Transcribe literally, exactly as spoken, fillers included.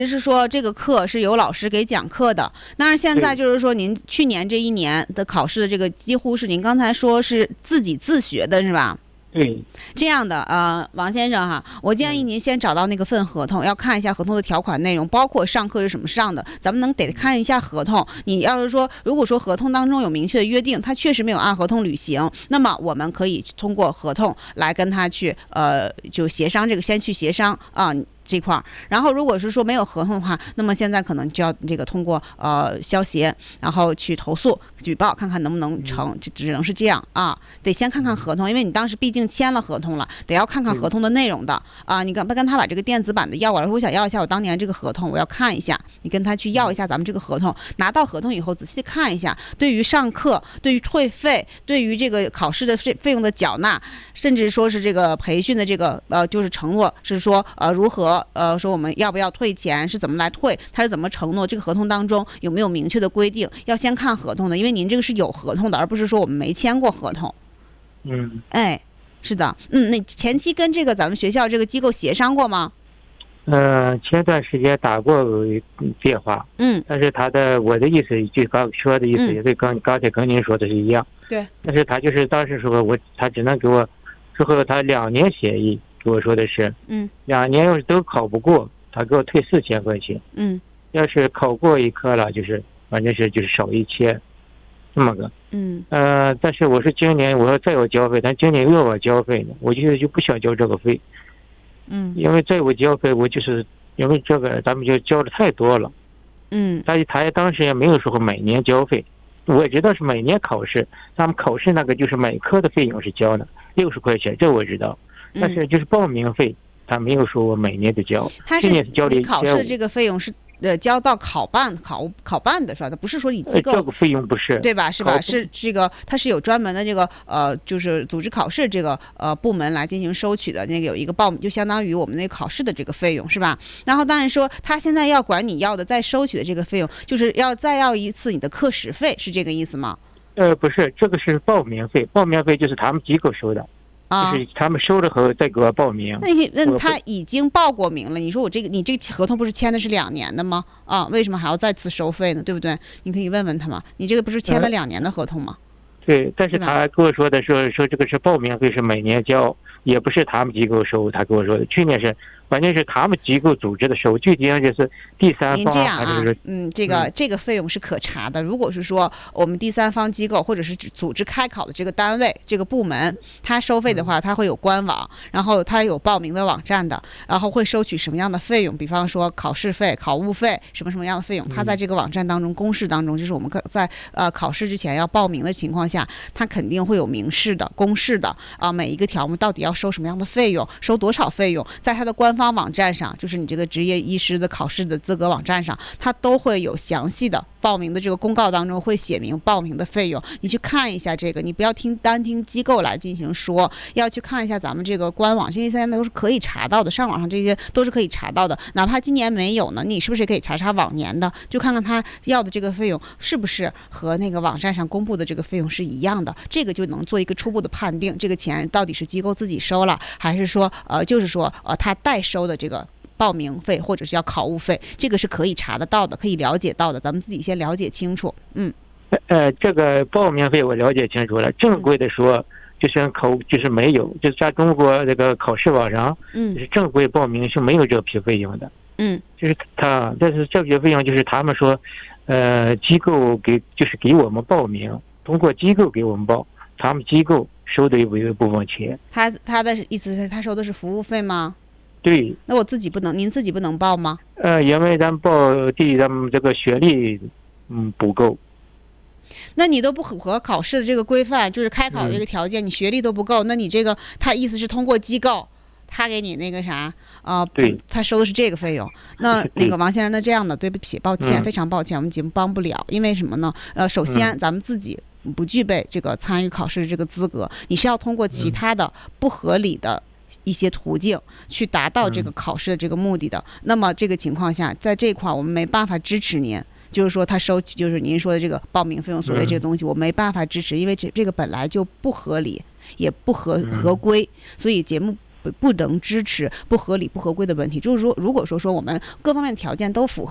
就是说这个课是由老师给讲课的。但是现在就是说您去年这一年的考试的这个几乎是您刚才说是自己自学的是吧？ 对， 这样的呃，王先生哈，我建议您先找到那个份合同，要看一下合同的条款内容，包括上课是什么上的，咱们能得看一下合同。你要是说，如果说合同当中有明确的约定，他确实没有按合同履行，那么我们可以通过合同来跟他去呃，就协商这个，先去协商啊。这块儿，然后如果是说没有合同的话，那么现在可能就要这个通过呃消协，然后去投诉举报，看看能不能成，这只能是这样啊，得先看看合同，因为你当时毕竟签了合同了，得要看看合同的内容的啊。你跟跟他把这个电子版的要过来，说我想要一下我当年这个合同，我要看一下，你跟他去要一下咱们这个合同，拿到合同以后仔细看一下，对于上课，对于退费，对于这个考试的费费用的缴纳，甚至说是这个培训的这个呃就是承诺是说呃如何。呃，说我们要不要退钱，是怎么来退，他是怎么承诺，这个合同当中有没有明确的规定，要先看合同的，因为您这个是有合同的，而不是说我们没签过合同。 嗯， 哎，是的，嗯，那前期跟这个咱们学校这个机构协商过吗？ 呃，前段时间打过电话， 嗯， 但是他的我的意思就刚说的意思也跟刚刚才跟您说的是一样， 对， 但是他就是当时说我他只能给我之后他两年协议。跟我说的是， 嗯， 两年要是都考不过，他给我退四千块钱， 嗯， 要是考过一科了，就是反正是就是少一千，这么个， 嗯， 呃，但是我说今年我要再要交费，但今年又要我交费呢，我就就不想交这个费， 嗯， 因为再我交费，我就是因为这个咱们就交的太多了， 嗯， 他他当时也没有说每年交费，我知道是每年考试，他们考试那个就是每科的费用是交的六十块钱，这我知道。但是就是报名费，他没有说我每年都交。 他是你考试这个费用是呃交到考办考考办的是吧？它不是说你机构、 呃、这个费用不是对吧？是吧？是这个它是有专门的这个呃就是组织考试这个呃部门来进行收取的，那个有一个报名就相当于我们那个考试的这个费用是吧？然后当然说他现在要管你要的再收取的这个费用，就是要再要一次你的课时费，是这个意思吗？ 呃，不是，这个是报名费，报名费就是他们机构收的。 啊， 就是他们收了后再给我报名。 那你那他已经报过名了，你说我这个你这个合同不是签的是两年的吗？啊，为什么还要再次收费呢？对不对？你可以问问他嘛。你这个不是签了两年的合同吗？ 呃、对，但是他跟我说的说说这个是报名费是每年交，也不是他们机构收。他跟我说的，去年是反正是他们机构组织的收，具体上就是第三方。 您这样啊，嗯，这个、嗯、这个费用是可查的。如果是说我们第三方机构或者是组织开考的这个单位、这个部门，它收费的话，它会有官网，然后它有报名的网站的，然后会收取什么样的费用？比方说考试费、考务费，什么什么样的费用？它在这个网站当中、公示当中，就是我们在呃考试之前要报名的情况下，它肯定会有明示的、公示的啊、呃，每一个条目到底要收什么样的费用，收多少费用，在它的官方网站上，就是你这个职业医师的考试的资格网站上，它都会有详细的报名的这个公告当中会写明报名的费用，你去看一下这个，你不要听单听机构来进行说，要去看一下咱们这个官网，这些现在都是可以查到的，上网上这些都是可以查到的，哪怕今年没有呢，你是不是也可以查查往年的，就看看他要的这个费用是不是和那个网站上公布的这个费用是一样的，这个就能做一个初步的判定，这个钱到底是机构自己收了，还是说呃就是说呃他代收的这个报名费或者是要考务费，这个是可以查得到的，可以了解到的，咱们自己先了解清楚。嗯， 呃，这个报名费我了解清楚了，正规的说就是考就是没有，就是在中国这个考试网上，嗯，就是正规报名是没有这批费用的。 嗯， 就是他，但是这批费用就是他们说，呃，机构给就是给我们报名，通过机构给我们报，他们机构收的有一部分钱。 他他的意思是他收的是服务费吗？ 对， 那我自己不能，您自己不能报吗？ 呃，因为咱报第一，咱们这个学历嗯不够。 那你都不符合考试的这个规范，就是开考的这个条件，嗯、你学历都不够，那你这个他意思是通过机构，他给你那个啥啊、呃？ 对， 他收的是这个费用。那那个王先生，那这样的，对不起，抱歉，嗯、非常抱歉，我们节目帮不了，因为什么呢？呃，首先咱们自己不具备这个参与考试的这个资格，你是要通过其他的不合理的一些途径去达到这个考试的这个目的的。嗯、那么这个情况下，在这一块我们没办法支持您。就是说他收就是您说的这个报名费用所谓这个东西，我没办法支持，因为这这个本来就不合理，也不合合规，所以节目不不能支持不合理不合规的问题。就是说，如果说说我们各方面条件都符合。